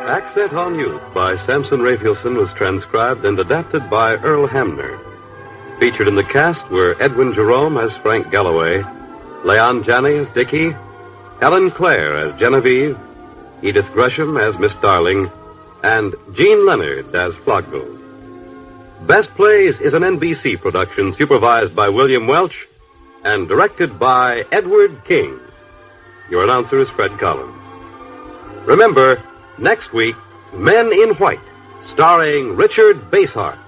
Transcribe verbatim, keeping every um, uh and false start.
Accent on Youth by Samson Raphaelson was transcribed and adapted by Earl Hamner. Featured in the cast were Edwin Jerome as Frank Galloway, Leon Janney as Dickie, Helen Clare as Genevieve, Edith Gresham as Miss Darling, and Jean Leonard as Flogville. Best Plays is an N B C production supervised by William Welch and directed by Edward King. Your announcer is Fred Collins. Remember, next week, Men in White, starring Richard Basehart.